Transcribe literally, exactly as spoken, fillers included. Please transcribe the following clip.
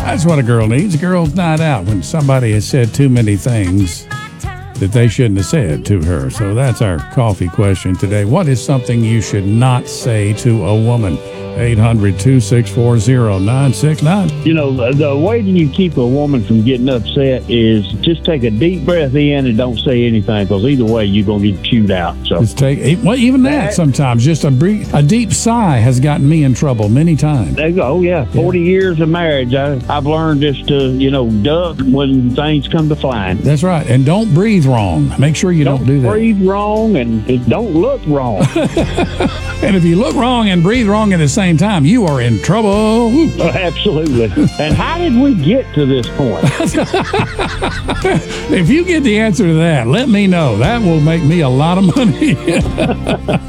That's what a girl needs. A girl's night out when somebody has said too many things that they shouldn't have said to her. So that's our coffee question today. What is something you should not say to a woman? eight hundred, two six four, zero nine six nine. You know, the, the way that you keep a woman from getting upset is just take a deep breath in and don't say anything, because either way, you're going to get chewed out. So Just take, well, even that, That- sometimes, just a, brief, a deep sigh has gotten me in trouble many times. there you go. Oh, yeah. forty years of marriage, I, I've learned just to, you know, duck when things come to flying. That's right. And don't breathe wrong. Make sure you don't, do that. breathe wrong and it don't look wrong. And if you look wrong and breathe wrong at the same time, you are in trouble. Woo. Oh, absolutely. And how did we get to this point? If you get the answer to that, let me know. That will make me a lot of money.